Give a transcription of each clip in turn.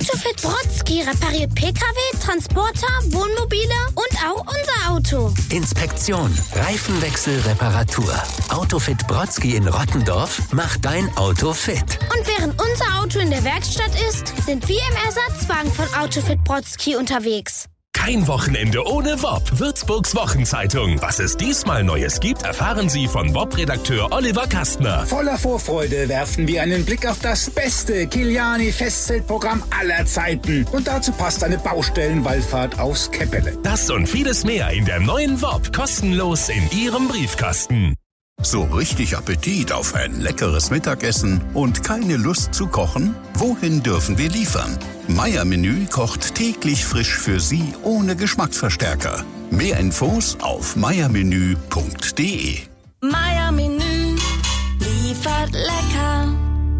Autofit Brodsky repariert Pkw, Transporter, Wohnmobile und auch unser Auto. Inspektion, Reifenwechsel, Reparatur. Autofit Brodsky in Rottendorf macht dein Auto fit. Und während unser Auto in der Werkstatt ist, sind wir im Ersatzwagen von Autofit Brodsky unterwegs. Kein Wochenende ohne WOP. Würzburgs Wochenzeitung. Was es diesmal Neues gibt, erfahren Sie von WOP-Redakteur Oliver Kastner. Voller Vorfreude werfen wir einen Blick auf das beste Kiliani-Festzeltprogramm aller Zeiten. Und dazu passt eine Baustellenwallfahrt aus Keppele. Das und vieles mehr in der neuen WOP. Kostenlos in Ihrem Briefkasten. So richtig Appetit auf ein leckeres Mittagessen und keine Lust zu kochen? Wohin dürfen wir liefern? Meier-Menü kocht täglich frisch für Sie ohne Geschmacksverstärker. Mehr Infos auf meiermenü.de. Meier-Menü liefert lecker.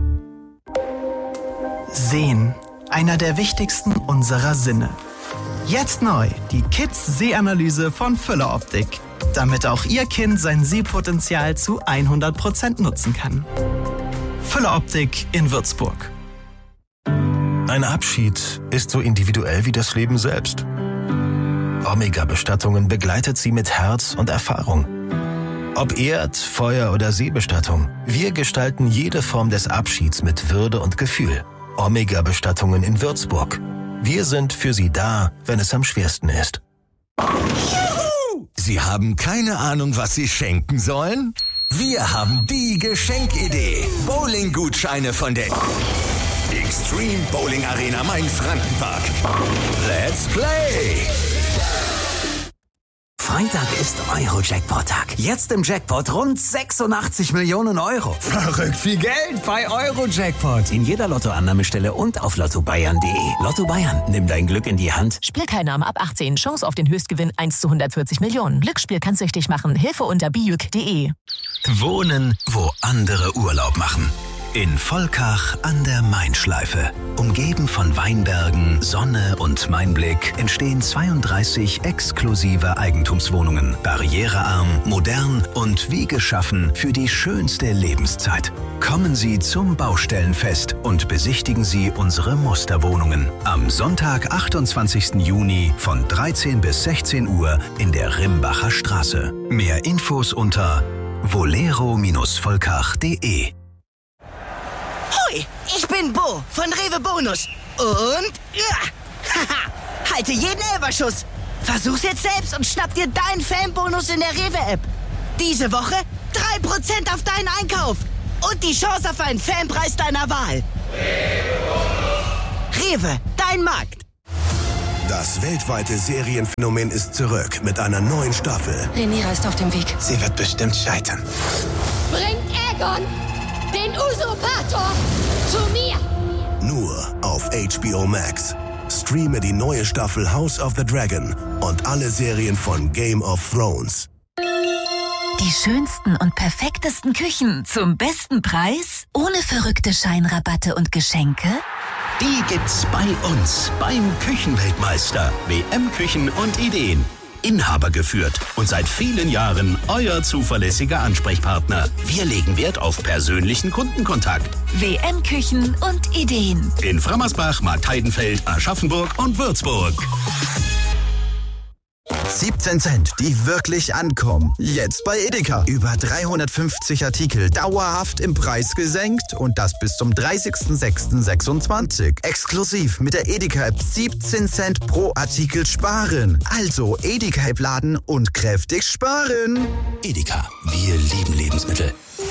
Sehen, einer der wichtigsten unserer Sinne. Jetzt neu, die Kids-Sehanalyse von Füller Optik. Damit auch Ihr Kind sein Sehpotenzial zu 100% nutzen kann. Füller Optik in Würzburg. Ein Abschied ist so individuell wie das Leben selbst. Omega-Bestattungen begleitet Sie mit Herz und Erfahrung. Ob Erd-, Feuer- oder Seebestattung, wir gestalten jede Form des Abschieds mit Würde und Gefühl. Omega-Bestattungen in Würzburg. Wir sind für Sie da, wenn es am schwersten ist. Sie haben keine Ahnung, was Sie schenken sollen? Wir haben die Geschenkidee. Bowling-Gutscheine von der Extreme Bowling Arena Main-Frankenpark. Let's play! Freitag ist Euro-Jackpot-Tag. Jetzt im Jackpot rund 86 Millionen Euro. Verrückt viel Geld bei Euro-Jackpot. In jeder Lottoannahmestelle und auf lottobayern.de. Lotto Bayern, nimm dein Glück in die Hand. Spielteilnahme ab 18. Chance auf den Höchstgewinn 1 zu 140 Millionen. Glücksspiel kann süchtig machen. Hilfe unter bijuk.de. Wohnen, wo andere Urlaub machen. In Volkach an der Mainschleife. Umgeben von Weinbergen, Sonne und Mainblick entstehen 32 exklusive Eigentumswohnungen. Barrierearm, modern und wie geschaffen für die schönste Lebenszeit. Kommen Sie zum Baustellenfest und besichtigen Sie unsere Musterwohnungen. Am Sonntag, 28. Juni von 13 bis 16 Uhr in der Rimbacher Straße. Mehr Infos unter volero-volkach.de. Hoi, ich bin Bo von Rewe Bonus. Und halte jeden Elberschuss. Versuch's jetzt selbst und schnapp dir deinen Fanbonus in der Rewe-App. Diese Woche 3% auf deinen Einkauf. Und die Chance auf einen Fanpreis deiner Wahl. Rewe, dein Markt. Das weltweite Serienphänomen ist zurück mit einer neuen Staffel. Rhaenyra ist auf dem Weg. Sie wird bestimmt scheitern. Bringt Aegon, den Usurpator, zu mir! Nur auf HBO Max. Streame die neue Staffel House of the Dragon und alle Serien von Game of Thrones. Die schönsten und perfektesten Küchen zum besten Preis? Ohne verrückte Scheinrabatte und Geschenke? Die gibt's bei uns, beim Küchenweltmeister. WM Küchen und Ideen. Inhaber geführt und seit vielen Jahren euer zuverlässiger Ansprechpartner. Wir legen Wert auf persönlichen Kundenkontakt. WM Küchen und Ideen. In Frammersbach, Marktheidenfeld, Aschaffenburg und Würzburg. 17 Cent, die wirklich ankommen. Jetzt bei Edeka. Über 350 Artikel dauerhaft im Preis gesenkt und das bis zum 30.06.26. Exklusiv mit der Edeka-App 17 Cent pro Artikel sparen. Also Edeka-App laden und kräftig sparen. Edeka, wir lieben Lebensmittel.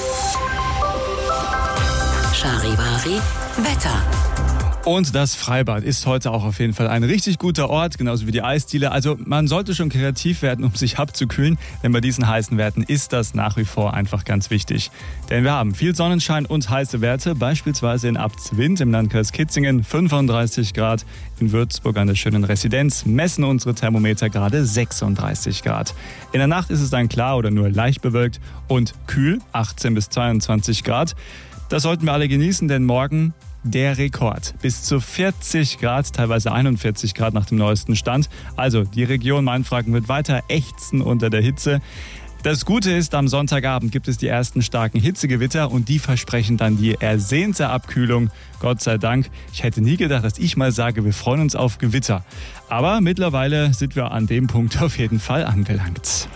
Charivari, Wetter. Und das Freibad ist heute auch auf jeden Fall ein richtig guter Ort, genauso wie die Eisdiele. Also man sollte schon kreativ werden, um sich abzukühlen, denn bei diesen heißen Werten ist das nach wie vor einfach ganz wichtig. Denn wir haben viel Sonnenschein und heiße Werte, beispielsweise in Abtswind im Landkreis Kitzingen 35 Grad, in Würzburg an der schönen Residenz messen unsere Thermometer gerade 36 Grad. In der Nacht ist es dann klar oder nur leicht bewölkt und kühl, 18 bis 22 Grad. Das sollten wir alle genießen, denn morgen der Rekord. Bis zu 40 Grad, teilweise 41 Grad nach dem neuesten Stand. Also die Region Mainfranken wird weiter ächzen unter der Hitze. Das Gute ist, am Sonntagabend gibt es die ersten starken Hitzegewitter und die versprechen dann die ersehnte Abkühlung. Gott sei Dank. Ich hätte nie gedacht, dass ich mal sage, wir freuen uns auf Gewitter. Aber mittlerweile sind wir an dem Punkt auf jeden Fall angelangt.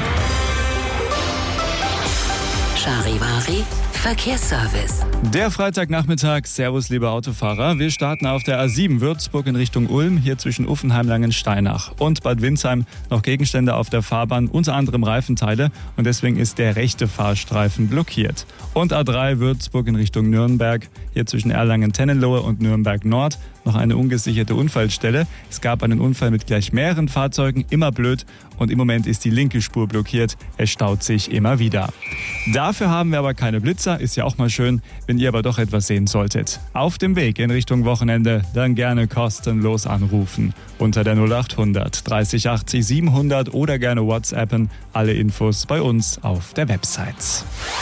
Charivari Verkehrsservice. Der Freitagnachmittag. Servus, liebe Autofahrer. Wir starten auf der A7 Würzburg in Richtung Ulm, hier zwischen Uffenheim-Langensteinach und Bad Windsheim. Noch Gegenstände auf der Fahrbahn, unter anderem Reifenteile, und deswegen ist der rechte Fahrstreifen blockiert. Und A3 Würzburg in Richtung Nürnberg, hier zwischen Erlangen-Tennenlohe und Nürnberg Nord. Noch eine ungesicherte Unfallstelle. Es gab einen Unfall mit gleich mehreren Fahrzeugen, immer blöd. Und im Moment ist die linke Spur blockiert. Es staut sich immer wieder. Dafür haben wir aber keine Blitzer, ist ja auch mal schön. Wenn ihr aber doch etwas sehen solltet, auf dem Weg in Richtung Wochenende, dann gerne kostenlos anrufen. Unter der 0800 30 80 700 oder gerne WhatsAppen. Alle Infos bei uns auf der Website.